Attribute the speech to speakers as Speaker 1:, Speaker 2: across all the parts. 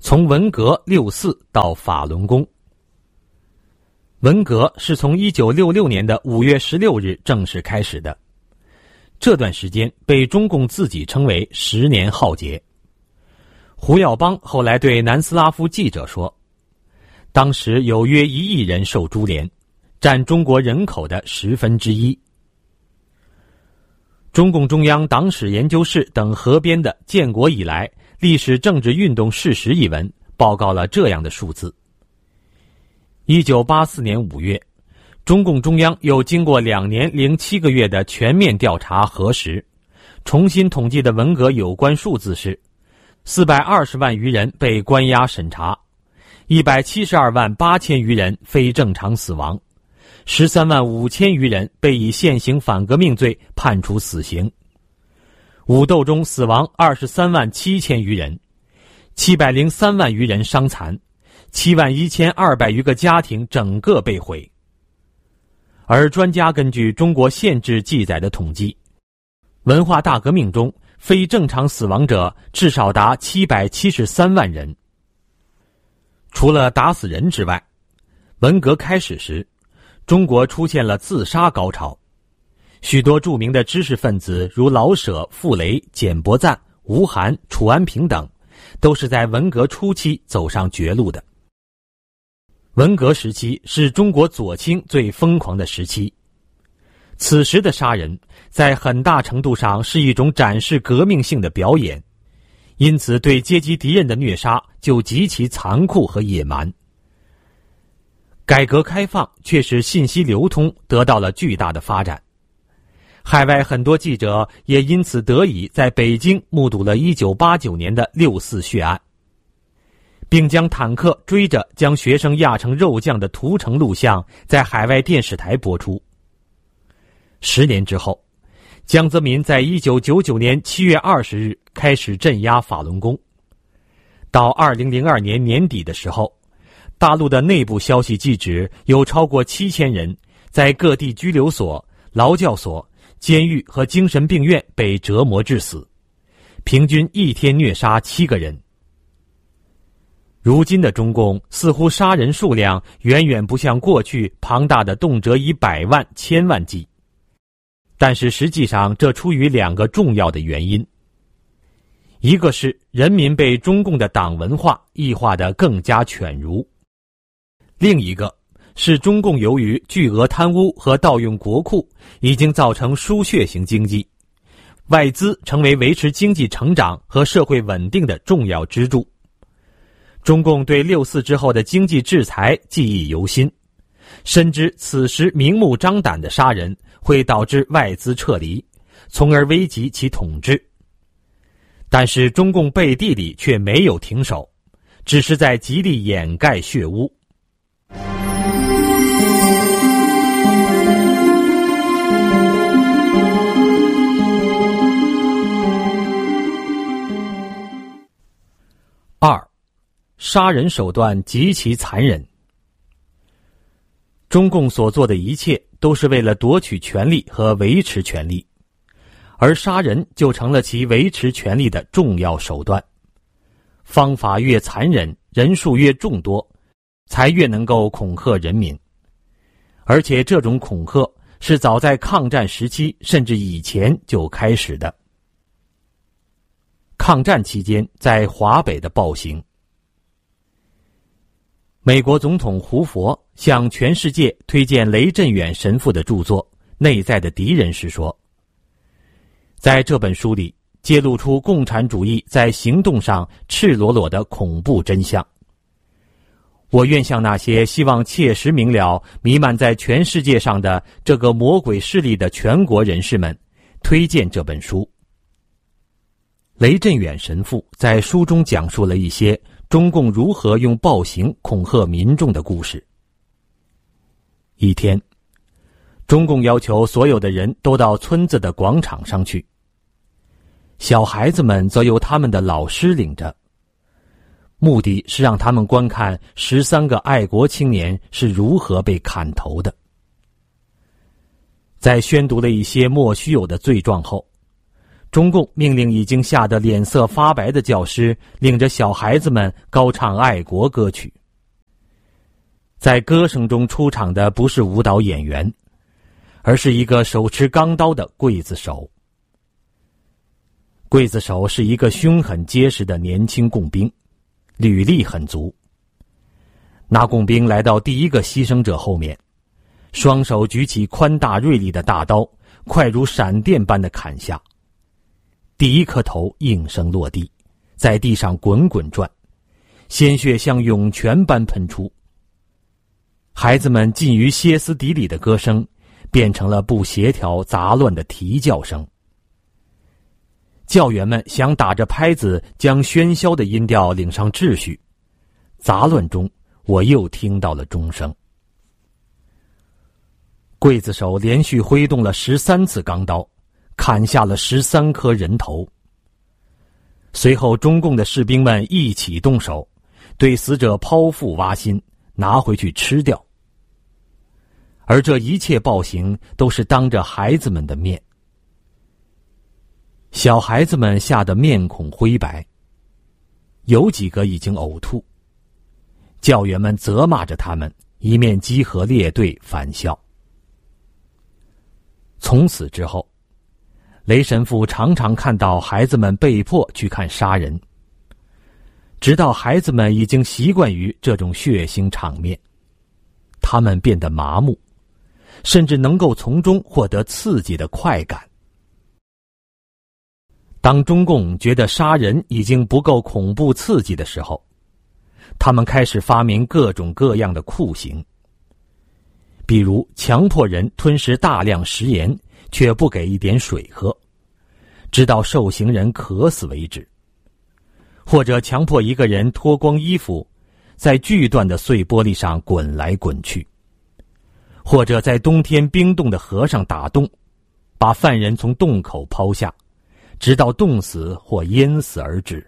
Speaker 1: 从文革64到法轮功。文革是从1966年的5月16日正式开始的，这段时间被中共自己称为10年浩劫。胡耀邦后来对南斯拉夫记者说，当时有约1亿人受株连，占中国人口的1/10。中共中央党史研究室等合编的《建国以来历史政治运动事实》一文报告了这样的数字。1984年5月，中共中央又经过2年零7个月的全面调查核实，重新统计的文革有关数字是420万余人被关押审查，172万8千余人非正常死亡，13万5千余人被以现行反革命罪判处死刑。武斗中死亡23万7千余人，703万余人伤残，7万1200余个家庭整个被毁。而专家根据中国宪制记载的统计，文化大革命中非正常死亡者至少达773万人。除了打死人之外，文革开始时，中国出现了自杀高潮。许多著名的知识分子如老舍、傅雷、简伯赞、吴晗、楚安平等，都是在文革初期走上绝路的。文革时期是中国左倾最疯狂的时期，此时的杀人在很大程度上是一种展示革命性的表演，因此对阶级敌人的虐杀就极其残酷和野蛮。改革开放却使信息流通得到了巨大的发展，海外很多记者也因此得以在北京目睹了1989年的6·4血案，并将坦克追着将学生压成肉酱的屠城录像在海外电视台播出。10年之后，江泽民在1999年7月20日开始镇压法轮功。到2002年年底的时候，大陆的内部消息记指有超过7000人在各地拘留所、劳教所、监狱和精神病院被折磨致死，平均一天虐杀7个人。如今的中共似乎杀人数量远远不像过去庞大的动辄以100万、1000万计，但是实际上这出于2个重要的原因。一个是人民被中共的党文化异化得更加犬儒，另一个是中共由于巨额贪污和盗用国库已经造成输血型经济，外资成为维持经济成长和社会稳定的重要支柱。中共对6·4之后的经济制裁记忆犹新，深知此时明目张胆的杀人会导致外资撤离，从而危及其统治。但是中共背地里却没有停手，只是在极力掩盖血污。2. 杀人手段极其残忍。中共所做的一切都是为了夺取权力和维持权力，而杀人就成了其维持权力的重要手段。方法越残忍，人数越众多，才越能够恐吓人民。而且这种恐吓是早在抗战时期甚至以前就开始的。抗战期间在华北的暴行，美国总统胡佛向全世界推荐雷震远神父的著作《内在的敌人》时说，在这本书里揭露出共产主义在行动上赤裸裸的恐怖真相。我愿向那些希望切实明了弥漫在全世界上的这个魔鬼势力的全国人士们推荐这本书。雷震远神父在书中讲述了一些中共如何用暴行恐吓民众的故事。一天，中共要求所有的人都到村子的广场上去，小孩子们则由他们的老师领着，目的是让他们观看13个爱国青年是如何被砍头的。在宣读了一些莫须有的罪状后， 中共命令已经吓得脸色发白的教师领着小孩子们高唱爱国歌曲。在歌声中出场的不是舞蹈演员，而是一个手持钢刀的刽子手。刽子手是一个凶狠结实的年轻共兵，履历很足。那共兵来到第一个牺牲者后面，双手举起宽大锐利的大刀，快如闪电般的砍下。第一颗头应声落地，在地上滚滚转，鲜血像涌泉般喷出。孩子们近于歇斯底里的歌声变成了不协调杂乱的啼叫声。教员们想打着拍子将喧嚣的音调领上秩序，杂乱中我又听到了钟声。刽子手连续挥动了13次钢刀，砍下了13颗人头。随后中共的士兵们一起动手，对死者剖腹挖心，拿回去吃掉。而这一切暴行都是当着孩子们的面。小孩子们吓得面孔灰白，有几个已经呕吐。教员们责骂着他们，一面集合列队返校。从此之后，雷神父常常看到孩子们被迫去看杀人，直到孩子们已经习惯于这种血腥场面，他们变得麻木，甚至能够从中获得刺激的快感。当中共觉得杀人已经不够恐怖刺激的时候，他们开始发明各种各样的酷刑，比如强迫人吞食大量食盐，却不给一点水喝，直到受刑人渴死为止；或者强迫一个人脱光衣服，在锯断的碎玻璃上滚来滚去；或者在冬天冰冻的河上打洞，把犯人从洞口抛下，直到冻死或淹死而止。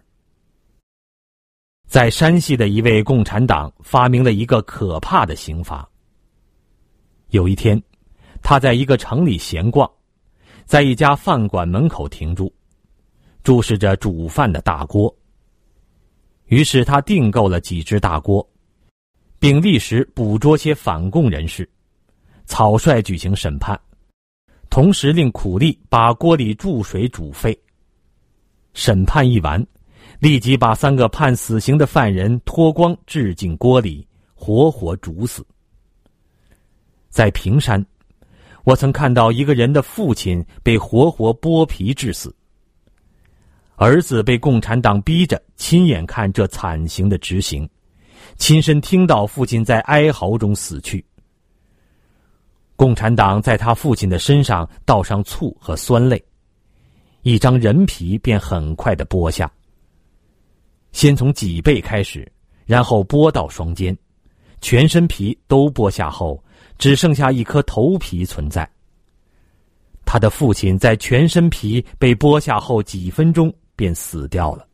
Speaker 1: 在山西的一位共产党发明了一个可怕的刑罚。有一天，他在一个城里闲逛，在一家饭馆门口停住，注视着煮饭的大锅。于是他订购了几只大锅，并立时捕捉些反共人士，草率举行审判，同时令苦力把锅里注水煮沸。审判一完，立即把3个判死刑的犯人脱光置进锅里，活活煮死。在平山，我曾看到一个人的父亲被活活剥皮致死，儿子被共产党逼着亲眼看这惨刑的执行，亲身听到父亲在哀嚎中死去。共产党在他父亲的身上倒上醋和酸泪，一张人皮便很快地剥下，先从脊背开始，然后剥到双肩，全身皮都剥下后，只剩下一颗头皮存在。他的父亲在全身皮被剥下后几分钟便死掉了。